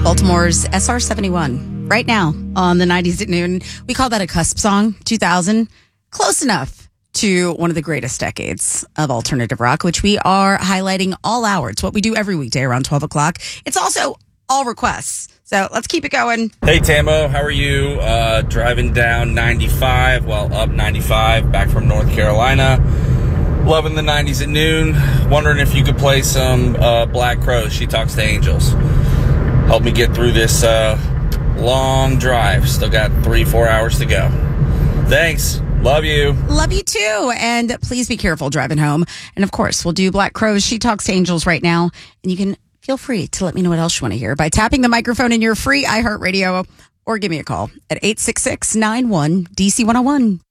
Baltimore's SR-71 right now on the 90s at noon. We call that a cusp song, 2000. Close enough to one of the greatest decades of alternative rock, which we are highlighting all hour. It's what we do every weekday around 12 o'clock. It's also all requests. So let's keep it going. Hey, Tambo, how are you? Driving down 95, up 95, back from North Carolina. Loving the 90s at noon. Wondering if you could play some Black Crowes, She Talks to Angels. Help me get through this long drive. Still got 3-4 hours to go. Thanks. Love you. Love you too. And please be careful driving home. And of course, we'll do Black Crowes, She Talks to Angels right now. And you can feel free to let me know what else you want to hear by tapping the microphone in your free iHeartRadio or give me a call at 866-91-DC101.